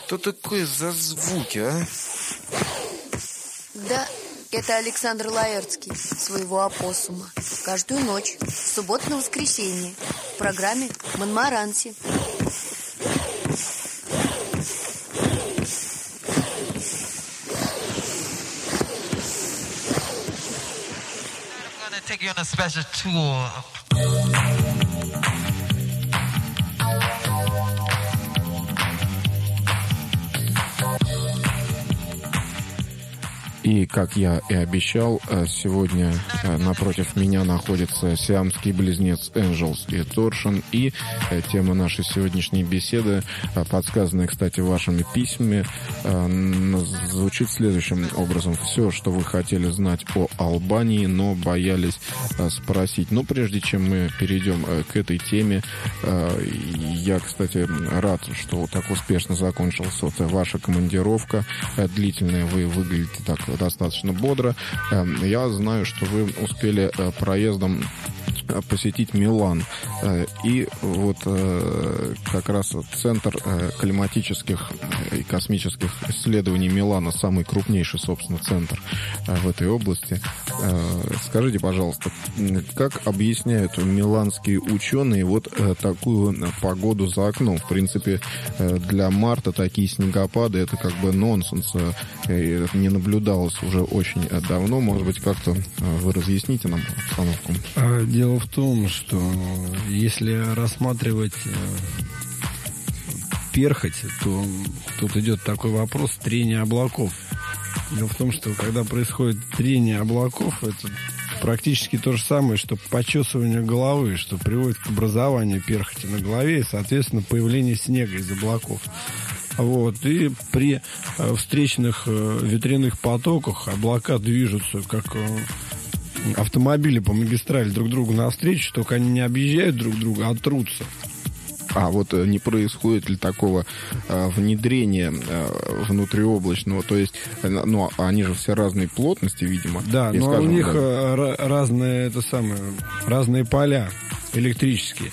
Что такое за звуки, а? Да, это Александр Лаэртский, своего опоссума. Каждую ночь, с субботы на воскресенье, в программе «Монмаранси». Take you on a special tour. И, как я и обещал, сегодня напротив меня находится сиамский близнец Энджелс и Торшин. И тема нашей сегодняшней беседы, подсказанная, кстати, вашими письмами, звучит следующим образом. Все, что вы хотели знать о Албании, но боялись спросить. Но прежде чем мы перейдем к этой теме, я, кстати, рад, что так успешно закончилась ваша командировка длительная. Вы выглядите так достаточно бодро. Я знаю, что вы успели проездом посетить Милан. И вот как раз центр климатических и космических исследований Милана, самый крупнейший, собственно, центр в этой области. Скажите, пожалуйста, как объясняют миланские ученые вот такую погоду за окном? В принципе, для марта такие снегопады — это как бы нонсенс. Не наблюдалось уже очень давно. Может быть, как-то вы разъясните нам обстановку? Дело в том, что если рассматривать перхоть, то тут идет такой вопрос трения облаков. Дело в том, что когда происходит трение облаков, это практически то же самое, что почесывание головы, что приводит к образованию перхоти на голове и, соответственно, появлению снега из облаков. Вот. И при встречных ветряных потоках облака движутся как автомобили по магистрали друг другу навстречу, только они не объезжают друг друга, а трутся. А вот не происходит ли такого внедрения внутриоблачного? То есть, ну, они же все разной плотности, видимо. Да, но скажем, у них разные поля электрические.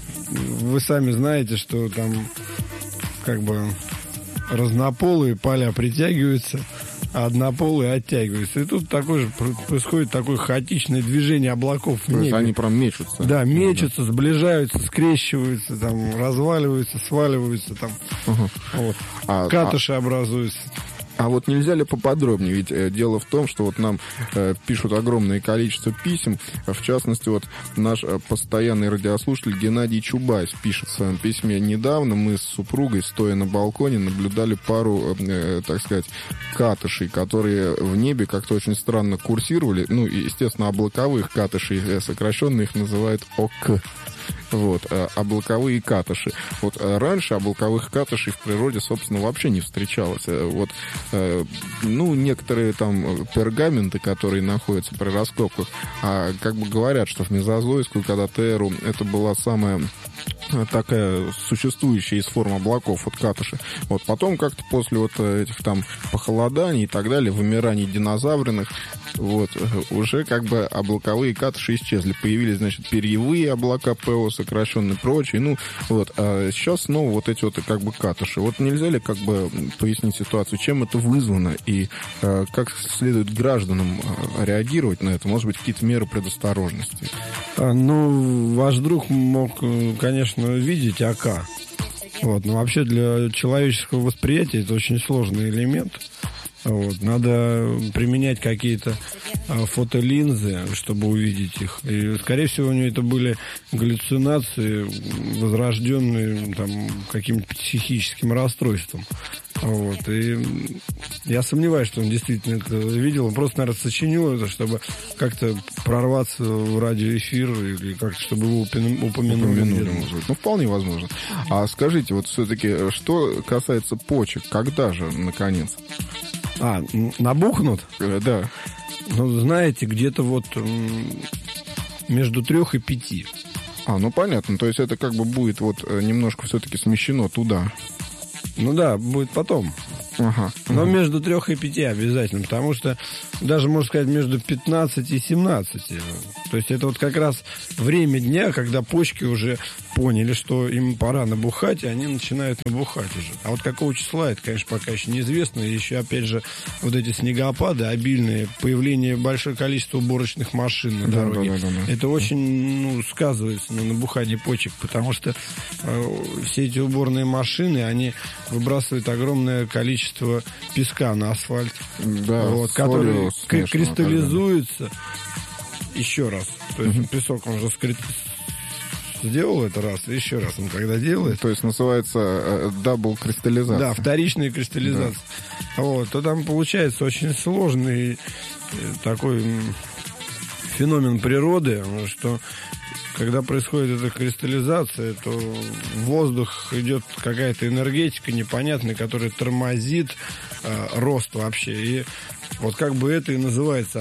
Вы сами знаете, что там как бы разнополые поля притягиваются, а однополые оттягиваются. И тут происходит такое хаотичное движение облаков в небе. То есть они прям мечутся. Да, мечутся, сближаются, скрещиваются, там, разваливаются, сваливаются, там, вот. Катыши образуются. А вот нельзя ли поподробнее? Ведь дело в том, что вот нам пишут огромное количество писем. В частности, вот наш постоянный радиослушатель Геннадий Чубайс пишет в своем письме: недавно мы с супругой, стоя на балконе, наблюдали пару, так сказать, катышей, которые в небе как-то очень странно курсировали. Ну, и, естественно, облаковых катышей, сокращенно их называют ОК. Вот, облаковые катыши. Вот раньше облаковых катышей в природе, собственно, вообще не встречалось. Вот, ну, некоторые там пергаменты, которые находятся при раскопках, как бы говорят, что в мезозойскую, когда Терру, это была самая такая существующая из форм облаков, вот катыши. Вот потом как-то после вот этих там похолоданий и так далее, вымираний динозавренных, вот, уже как бы облаковые катыши исчезли. Появились, значит, перьевые облака ПО, сокращенные, прочие. Ну, вот, а сейчас снова вот эти вот как бы катыши. Вот нельзя ли как бы пояснить ситуацию, чем это вызвано и как следует гражданам реагировать на это? Может быть, какие-то меры предосторожности? Ну, ваш друг мог, конечно, видеть АК. Вот, но вообще для человеческого восприятия это очень сложный элемент. Вот, надо применять какие-то фотолинзы, чтобы увидеть их. И, скорее всего, у него это были галлюцинации, возрожденные там каким-то психическим расстройством. Вот, и я сомневаюсь, что он действительно это видел. Он просто, наверное, сочинил это, чтобы как-то прорваться в радиоэфир или как-то, чтобы его упомянули. Ну, вполне возможно. А скажите, вот все-таки, что касается почек, когда же, наконец? Набухнут? Да. Ну, знаете, где-то вот между 3 и 5. Ну понятно. То есть это как бы будет вот немножко все-таки смещено туда. Ну да, будет потом. Но между 3 и 5 обязательно, потому что даже, можно сказать, между 15 и 17. То есть это вот как раз время дня, когда почки уже поняли, что им пора набухать, и они начинают набухать уже. А вот какого числа, это, конечно, пока еще неизвестно. И еще, опять же, вот эти снегопады обильные, появление большое количество уборочных машин на дороге, это очень сказывается на набухании почек, потому что все эти уборные машины, они выбрасывают огромное количество песка на асфальт, который кристаллизуется еще раз. То есть песок, он же сделал это раз, и еще раз он когда делает. То есть называется дабл кристаллизация. Да, вторичная кристаллизация. Да. Вот, то там получается очень сложный такой феномен природы, что когда происходит эта кристаллизация, то в воздух идет какая-то энергетика непонятная, которая тормозит рост вообще. И вот как бы это и называется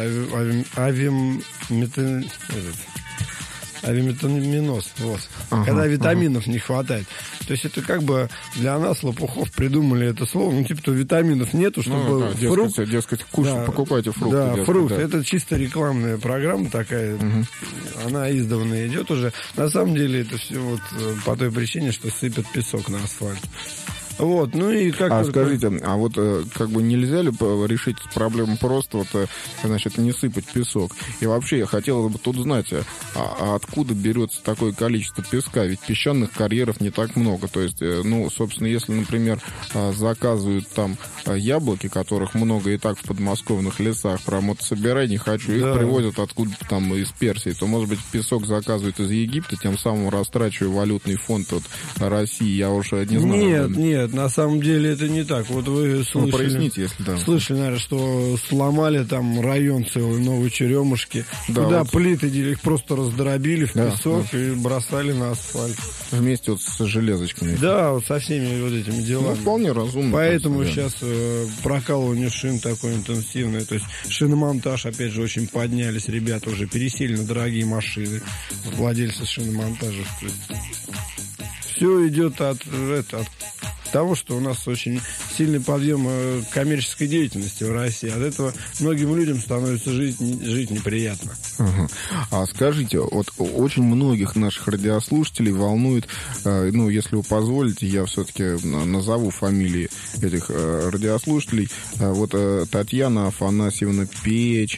авиаминоз. Вот. Когда витаминов не хватает. То есть это как бы для нас, лопухов, придумали это слово. Ну, типа, то витаминов нету, чтобы фрукт... Дескать, покупайте фрукты. Да, дескать, фрукт. Это чисто рекламная программа такая. Она издавна идет уже. На самом деле это все вот по той причине, что сыпят песок на асфальт. Вот, ну и как... скажите, а вот как бы нельзя ли решить проблему просто вот, значит, не сыпать песок? И вообще я хотел бы тут знать, а откуда берется такое количество песка? Ведь песчаных карьеров не так много. То есть, собственно, если, например, заказывают там яблоки, которых много и так в подмосковных лесах, прям вот собирай, не хочу, их привозят откуда-то там из Персии, то, может быть, песок заказывают из Египта, тем самым растрачивая валютный фонд от России, я уже не знаю. Нет, на самом деле это не так. Вот вы слышали... проясните, если да. Слышали, наверное, что сломали там район целый, Новой Черемушки. Да, туда вот плиты их просто раздробили в песок и бросали на асфальт. Вместе вот с железочками. Да, вот со всеми вот этими делами. Вполне разумно. Поэтому сейчас прокалывание шин такое интенсивное. То есть шиномонтаж, опять же, очень поднялись. Ребята уже пересели на дорогие машины. Владельцы шиномонтажа. Все идет от того, что у нас очень сильный подъем коммерческой деятельности в России. От этого многим людям становится жить неприятно. А скажите, вот очень многих наших радиослушателей волнует, если вы позволите, я все-таки назову фамилии этих радиослушателей. Вот Татьяна Афанасьевна Печь,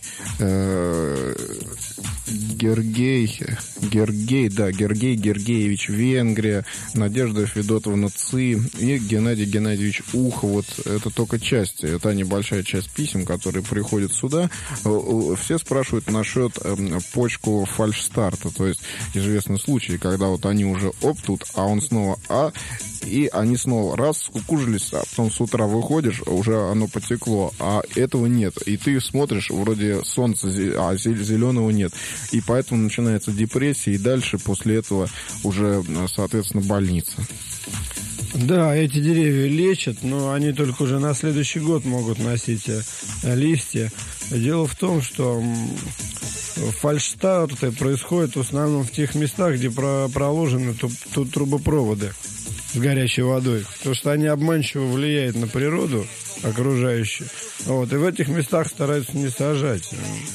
Гергей Гергеевич Венгрия, Надежда Федотовна Ци и Геннадий Геннадьевич Ух. Вот это только часть, это небольшая часть писем, которые приходят сюда. Все спрашивают насчет почку фальшстарта, то есть известный случай, когда вот они уже тут, а он снова и они снова раз скукужились, а потом с утра выходишь, уже оно потекло, а этого нет. И ты смотришь, вроде солнца, а зеленого нет. И поэтому начинается депрессия, и дальше после этого уже, соответственно, больница. Да, эти деревья лечат, но они только уже на следующий год могут носить листья. Дело в том, что фальшстарты происходят в основном в тех местах, где проложены трубопроводы с горячей водой, потому что они обманчиво влияют на природу окружающую. Вот, и в этих местах стараются не сажать.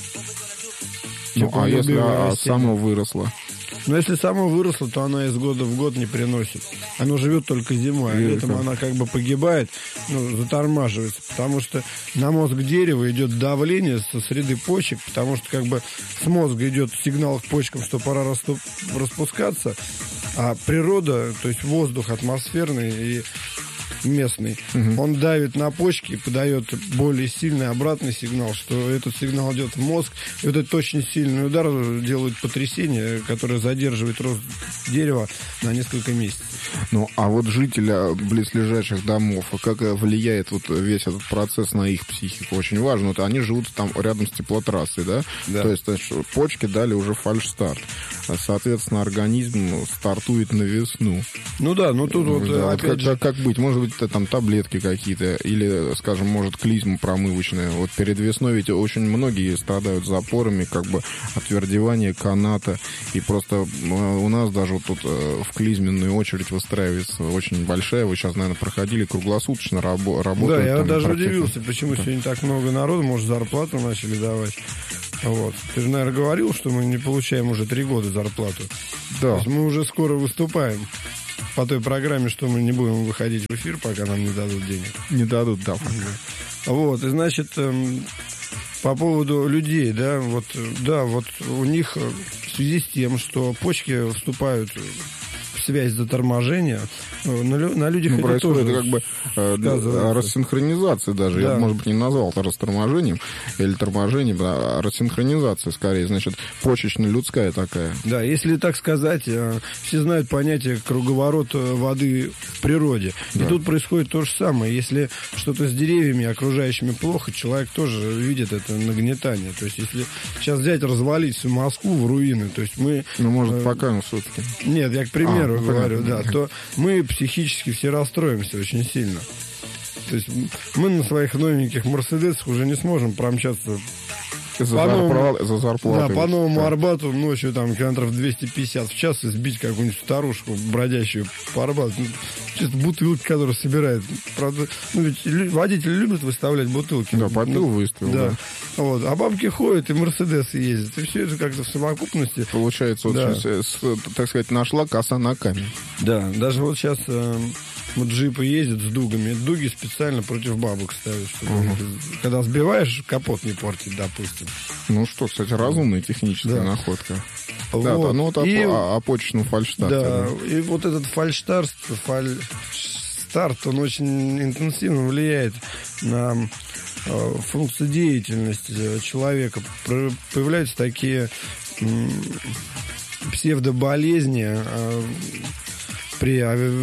А если само выросло? Но если само выросло, то она из года в год не приносит. Оно живет только зимой, а летом она как бы погибает, затормаживается, потому что на мозг дерева идет давление со среды почек, потому что как бы с мозга идет сигнал к почкам, что пора распускаться, а природа, то есть воздух атмосферный и местный, он давит на почки и подает более сильный обратный сигнал, что этот сигнал идет в мозг, и вот этот очень сильный удар делает потрясение, которое задерживает рост дерева на несколько месяцев. А вот жители близлежащих домов, как влияет вот весь этот процесс на их психику? Очень важно. Вот они живут там рядом с теплотрассой, да? Да. То есть почки дали уже фальшстарт. Соответственно, организм стартует на весну. Тут вот опять же... Как быть? Может быть, там таблетки какие-то, или, скажем, может, клизма промывочная. Вот перед весной ведь очень многие страдают запорами, как бы отвердевание каната. И просто у нас даже вот тут в клизменную очередь выстраивается очень большая. Вы сейчас, наверное, проходили круглосуточно работают. Да, я даже удивился, почему сегодня так много народу, может, зарплату начали давать. Вот. Ты же, наверное, говорил, что мы не получаем уже 3 года зарплату. Да. То есть мы уже скоро выступаем по той программе, что мы не будем выходить в эфир, пока нам не дадут денег. Не дадут, да. Вот, и значит, по поводу людей, да, вот у них в связи с тем, что почки вступают в связь заторможения, на людях это происходит тоже как бы рассинхронизация даже. Да. Я, может быть, не назвал это расторможением или торможением, а рассинхронизация скорее, значит, почечно-людская такая. Да, если так сказать, все знают понятие круговорот воды в природе. Да. И тут происходит то же самое. Если что-то с деревьями окружающими плохо, человек тоже видит это нагнетание. То есть, если сейчас взять, развалить всю Москву в руины, то есть мы... Ну, может, пока, ну, все-таки. Нет, я к примеру говорю, понятно. да, то мы психически все расстроимся очень сильно. То есть мы на своих новеньких Мерседесах уже не сможем промчаться За зарплату. Да, по Новому Арбату ночью там километров 250 в час и сбить какую-нибудь старушку бродящую по Арбату. Чисто бутылки, которые собирает. Правда, ну ведь водители любят выставлять бутылки. Да, попил, выставил, да. Вот. А бабки ходят и Мерседесы ездят. И все это как-то в совокупности. Получается, да. вот, так сказать, нашла коса на камень. Да, даже вот сейчас вот джипы ездят с дугами. Дуги специально против бабок ставят, чтобы когда сбиваешь, капот не портить, допустим. Ну что, кстати, разумная техническая находка. Вот. Да, ну вот о почечном фальшстарте. Да, и вот этот фальшстарт, он очень интенсивно влияет на функцию деятельности человека. Появляются такие псевдоболезни при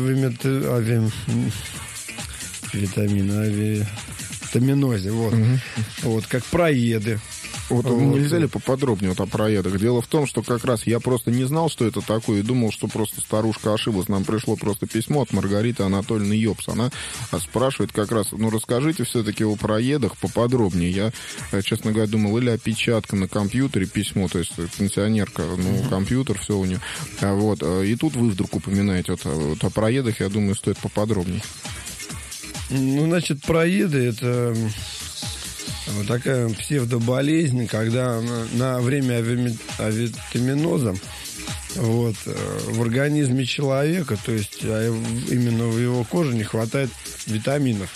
авитаминозе, вот. Вот, как проеды. Вот нельзя ли поподробнее вот о проедах? Дело в том, что как раз я просто не знал, что это такое, и думал, что просто старушка ошиблась. Нам пришло просто письмо от Маргариты Анатольевны Йопс. Она спрашивает как раз, ну расскажите все-таки о проедах поподробнее. Я, честно говоря, думал, или опечатка на компьютере, письмо, то есть пенсионерка, ну, компьютер, все у нее. Вот. И тут вы вдруг упоминаете вот о проедах, я думаю, стоит поподробнее. Ну, значит, проеды — это вот такая псевдоболезнь, когда на время авитаминоза вот, в организме человека, то есть именно в его коже не хватает витаминов.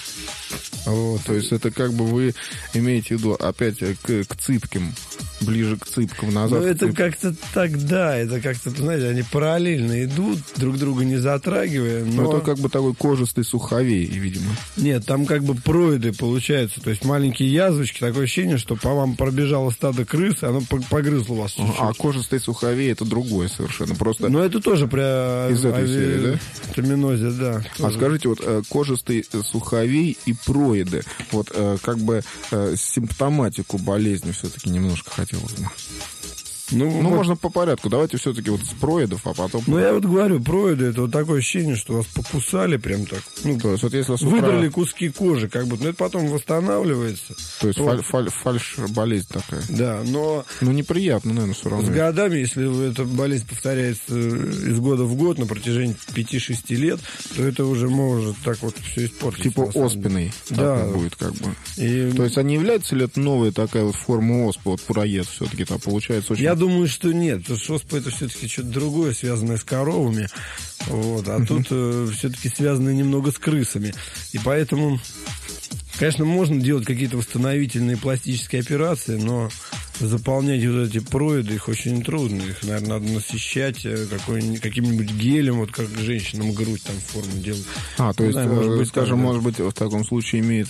Вот, то есть это как бы вы имеете в виду опять к цыпким, ближе к цыпкам, назад. Ну, это как-то так, да, это как-то, знаете, они параллельно идут, друг друга не затрагивая. Но это как бы такой кожистый суховей, видимо. Нет, там как бы проиды получаются, то есть маленькие язвочки, такое ощущение, что по вам пробежало стадо крыс, оно погрызло вас чуть-чуть. А кожистый суховей — это другое совершенно, просто... Но это тоже при из этой серии, да? Авитаминозе, да. А скажите, вот кожистый суховей и проиды, вот как бы симптоматику болезни все-таки немножко хотелось бы. Ну, вот, можно по порядку. Давайте все-таки вот с проидов, а потом... Ну, я вот говорю, проиды — это вот такое ощущение, что вас покусали прям так. Ну, то есть, вот если с утра... выдрали куски кожи, как будто. Но это потом восстанавливается. То есть, фальш-болезнь такая. Да, но... Ну, неприятно, наверное, все равно. С годами, если эта болезнь повторяется из года в год на протяжении 5-6 лет, то это уже может так вот все испортить. Типа оспиной. Да. Будет как бы. И... То есть, а не является ли это новая такая вот форма оспы, вот проед все-таки там получается очень... Я думаю, что нет, потому что оспа — это все-таки что-то другое, связанное с коровами, вот, а тут все-таки связанное немного с крысами, и поэтому, конечно, можно делать какие-то восстановительные пластические операции, но заполнять вот эти проиды, их очень трудно, их, наверное, надо насыщать каким-нибудь гелем, вот как женщинам грудь там форму делают. То есть, может быть, скажем, может быть, в таком случае имеет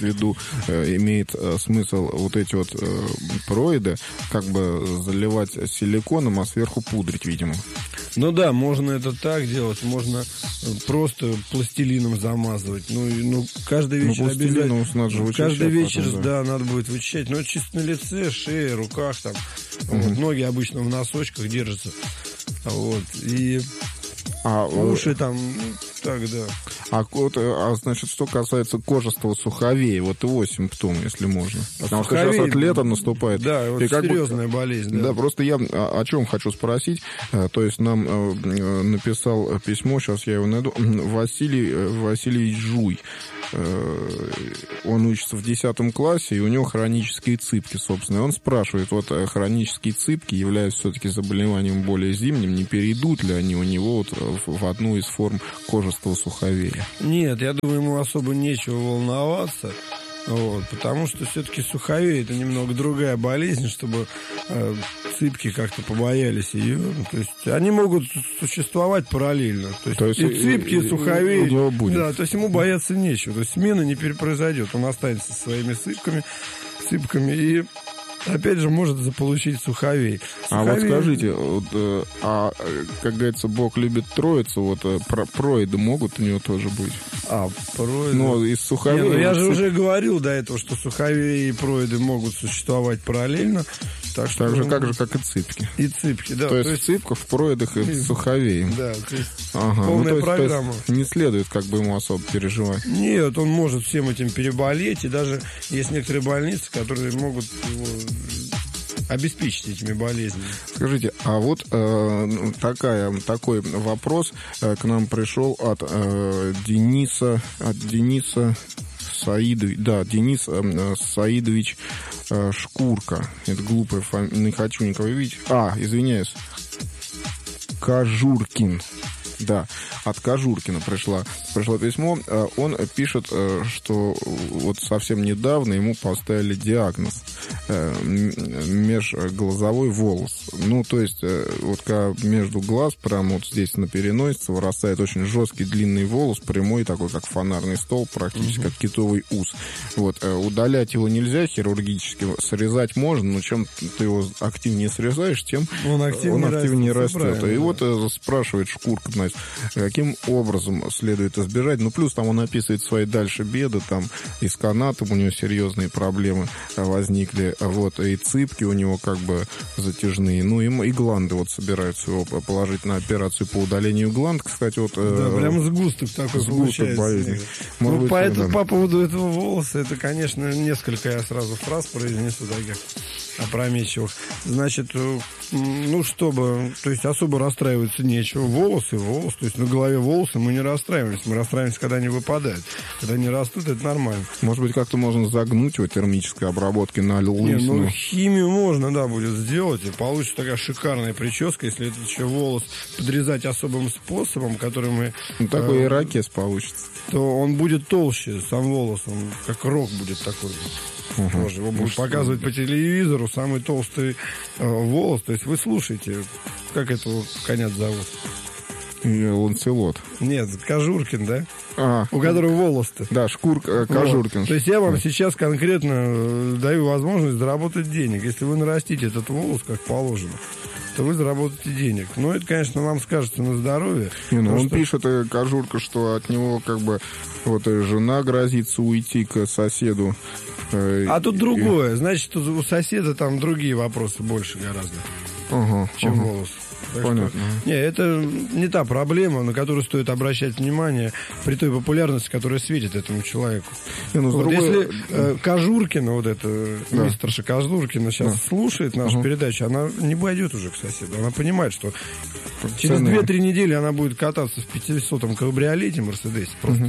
смысл вот эти вот проиды как бы заливать силиконом, а сверху пудрить, видимо. Ну да, можно это так делать, можно просто пластилином замазывать. Ну каждый вечер обязательно. Надо же вычищать, каждый вечер, потом, да, надо будет вычищать. Но чисто на лице, шее, руках там. Вот, ноги обычно в носочках держатся. Вот. И уши там, так, да. Значит, что касается кожистого суховея, вот его симптом, если можно. Потому что Суховей, сейчас вот лето наступает. Да, вот серьезная болезнь. Да, просто я о чем хочу спросить. То есть нам написал письмо, сейчас я его найду, Василий Васильевич Жуй. он учится в 10 классе, и у него хронические цыпки, собственно. И он спрашивает, вот хронические цыпки являются все-таки заболеванием более зимним, не перейдут ли они у него вот в одну из форм кожистого суховея? Нет, я думаю, ему особо нечего волноваться. Вот, потому что все-таки суховей — это немного другая болезнь, чтобы цыпки как-то побоялись ее. То есть они могут существовать параллельно. То есть и цыпки, и суховей. Да, то есть ему бояться нечего. То есть смена не произойдет. Он останется со своими цыпками и опять же может заполучить суховей. А вот скажите, как говорится, Бог любит троицу, вот проиды могут у него тоже быть? Проиды? Ну, из суховей. Я же уже говорил до этого, что суховей и проиды могут существовать параллельно. Так же, как и цыпки. И цыпки, да. То есть в цыпках, в проидах и в суховее. Да, то есть полная программа. То есть не следует как бы ему особо переживать. Нет, он может всем этим переболеть, и даже есть некоторые больницы, которые могут его обеспечить этими болезнями. Скажите, а вот такой вопрос к нам пришел от Дениса Саидович, да, Денис Саидович Шкурка. Это глупая фамилия, не хочу никого видеть. Извиняюсь. Кожуркин. Да, от Кожуркина пришло письмо. Он пишет, что вот совсем недавно ему поставили диагноз межглазовой волос. Ну, то есть, вот когда между глаз, прямо вот здесь на переносице, вырастает очень жесткий длинный волос, прямой такой, как фонарный столб, практически как китовый ус. Вот, удалять его нельзя хирургически, срезать можно, но чем ты его активнее срезаешь, тем он активнее растет. И вот спрашивает Шкурка, значит, каким образом следует избежать. Ну, плюс там он описывает свои дальше беды, там и с канатом у него серьезные проблемы возникли, вот, и цыпки у него как бы затяжные, ну, и гланды вот собираются его положить на операцию по удалению гланд, кстати, вот... Да, прям сгусток такой получается. Болезни. Ну, по поводу этого волоса, это, конечно, несколько я сразу фраз произнесу таких опрометчивых. Значит, ну, чтобы, то есть особо расстраиваться нечего. Волосы, то есть на голове волосы мы не расстраиваемся. Мы расстраиваемся, когда они выпадают. Когда они растут, это нормально. Может быть, как-то можно загнуть его термической обработкой на лысину? Ну, химию можно, да, будет сделать. И получится такая шикарная прическа, если этот еще волос подрезать особым способом, который мы... Ну, такой ирокез получится. То он будет толще, сам волос. Он как рог будет такой. Тоже его будут показывать по телевизору, самый толстый волос. То есть вы слушаете, как этого коня зовут? Ланселот. Нет, Кожуркин, да? У которого волос-то. Да, Кожуркин. Вот. То есть я вам сейчас конкретно даю возможность заработать денег. Если вы нарастите этот волос как положено, то вы заработаете денег. Но это, конечно, вам скажется на здоровье. Он пишет, Кожурка, что от него как бы вот жена грозится уйти к соседу. А тут другое. Значит, у соседа там другие вопросы больше гораздо, чем волос. Понятно. Это не та проблема, на которую стоит обращать внимание при той популярности, которая светит этому человеку. Если Кожуркина, вот эта мистерша Кожуркина сейчас слушает нашу передачу, она не пойдет уже к соседу. Она понимает, что через 2-3 недели она будет кататься в 500-м кабриолете Мерседесе. Просто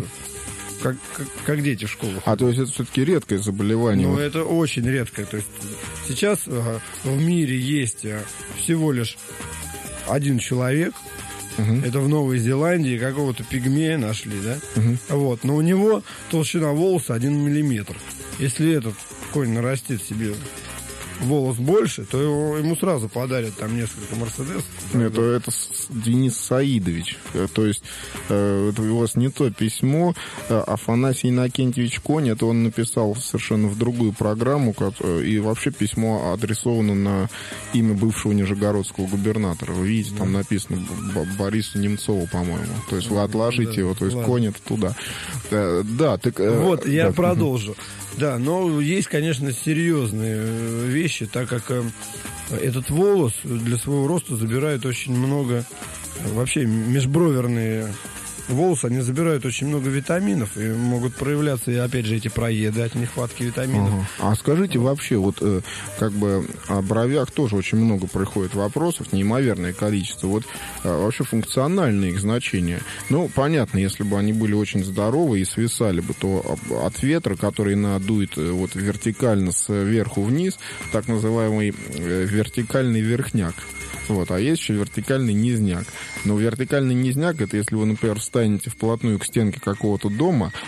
как дети в школу. То есть это все-таки редкое заболевание? Ну, это очень редкое. То есть сейчас в мире есть всего лишь один человек. Это в Новой Зеландии, какого-то пигмея нашли, да? Вот. Но у него толщина волоса 1 миллиметр. Если этот конь нарастит себе волос больше, то ему сразу подарят там несколько Мерседесов. Нет, это Денис Саидович. То есть это у вас не то письмо. Афанасий Иннокентьевич Конь, это он написал совершенно в другую программу, и вообще письмо адресовано на имя бывшего нижегородского губернатора. Вы видите, там написано Борису Немцову, по-моему. То есть вы отложите его, то есть Конь это туда. Да, так... Вот, я продолжу. Да, но есть, конечно, серьезные вещи, так как этот волос для своего роста забирает очень много, вообще межброверные волосы, они забирают очень много витаминов, и могут проявляться, и опять же, эти проеды от нехватки витаминов. А скажите вообще, вот как бы о бровях тоже очень много приходит вопросов, неимоверное количество. Вот вообще функциональные их значения. Ну, понятно, если бы они были очень здоровы и свисали бы, то от ветра, который надует вот вертикально сверху вниз, так называемый вертикальный верхняк. Вот, а есть еще вертикальный низняк. Но вертикальный низняк — это если вы, например, встанете вплотную к стенке какого-то дома,